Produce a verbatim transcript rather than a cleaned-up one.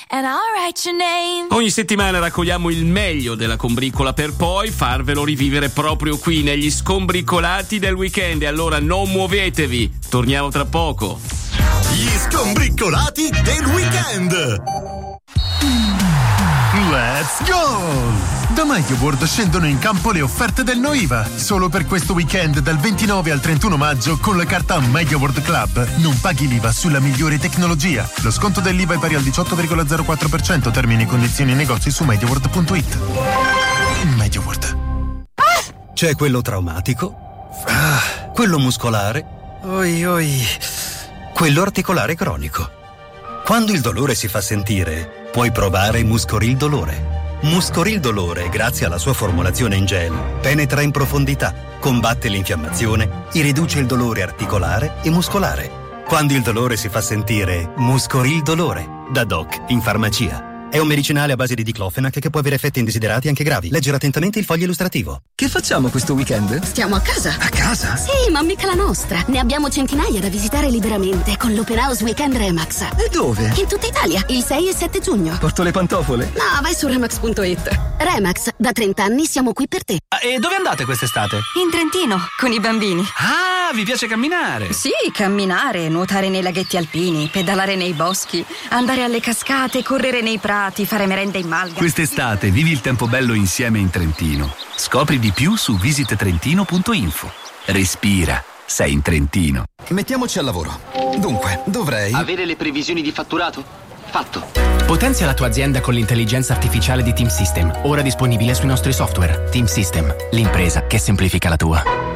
and I'll write your name. Ogni settimana raccogliamo il meglio della combriccola per poi farvelo rivivere proprio qui negli Scombriccolati del weekend. E allora non muovetevi, torniamo tra poco. Gli Scombriccolati del weekend. Let's go! Da MediaWorld scendono in campo le offerte del No I V A. Solo per questo weekend dal ventinove al trentuno maggio con la carta MediaWorld Club non paghi l'I V A sulla migliore tecnologia. Lo sconto dell'I V A è pari al diciotto virgola zero quattro per cento. Termini e condizioni e negozi su mediaworld punto it. MediaWorld. C'è quello traumatico, ah, quello muscolare, oi oi, quello articolare cronico. Quando il dolore si fa sentire, puoi provare Muscoril Dolore. Muscoril Dolore, grazie alla sua formulazione in gel, penetra in profondità, combatte l'infiammazione e riduce il dolore articolare e muscolare. Quando il dolore si fa sentire, Muscoril Dolore, da Doc in farmacia. È un medicinale a base di diclofenac che può avere effetti indesiderati anche gravi. Leggere attentamente il foglio illustrativo. Che facciamo questo weekend? Stiamo a casa. A casa? Sì, ma mica la nostra. Ne abbiamo centinaia da visitare liberamente con l'Open House Weekend Remax. E dove? In tutta Italia, il sei e sette giugno. Porto le pantofole? No, vai su remax punto it. Remax, da trenta anni siamo qui per te. Ah, e dove andate quest'estate? In Trentino, con i bambini. Ah, vi piace camminare? Sì, camminare, nuotare nei laghetti alpini, pedalare nei boschi, andare alle cascate, correre nei prati, fare merenda in malga. Quest'estate vivi il tempo bello insieme in Trentino. Scopri di più su visit trentino punto info. Respira, sei in Trentino. Mettiamoci al lavoro. Dunque, dovrei... avere le previsioni di fatturato? Fatto. Potenzia la tua azienda con l'intelligenza artificiale di Team System, ora disponibile sui nostri software. Team System, l'impresa che semplifica la tua.